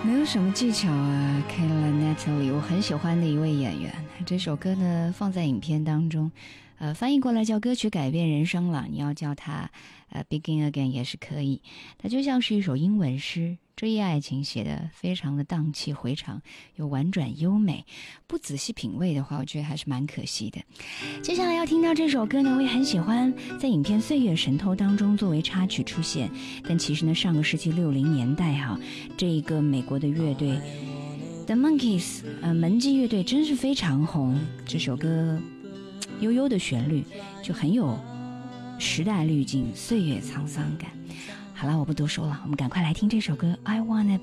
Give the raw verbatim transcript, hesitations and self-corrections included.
没有什么技巧啊 Keira Knightley 我很喜欢的一位演员。这首歌呢放在影片当中，呃，翻译过来叫歌曲改变人生了，你要叫它呃 Begin Again 也是可以。它就像是一首英文诗，追忆爱情写得非常的荡气回肠，又婉转优美，不仔细品味的话，我觉得还是蛮可惜的。接下来要听到这首歌呢，我也很喜欢，在影片《岁月神偷》当中作为插曲出现。但其实呢，上个世纪六零年代哈、啊，这一个美国的乐队 The Monkees 呃门基乐队真是非常红。这首歌悠悠的旋律就很有时代滤镜，岁月沧桑感。好了，我不多说了，我们赶快来听这首歌 I Wanna